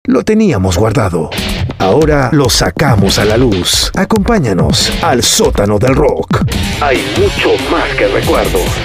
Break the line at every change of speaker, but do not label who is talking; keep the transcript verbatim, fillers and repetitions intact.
Lo teníamos guardado. Ahora lo sacamos a la luz. Acompáñanos al sótano del rock. Hay mucho más que recuerdos.